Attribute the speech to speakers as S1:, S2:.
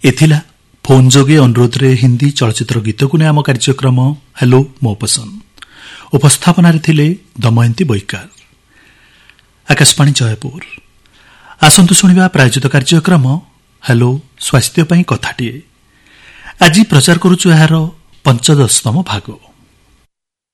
S1: एथिला phone जोगे अनुरोध रे हिंदी चलचित्र गीत को ने आम कार्यक्रम हेलो मो पसंद उपस्थापन थिले दमयंती बैकार। आकाशवाणी जयपुर। आसंतु शुणिबा प्रायोजित कार्यक्रम हेलो स्वास्थ्य पई कथाटिए। आज प्रचार करूछु यार 15तम भाग।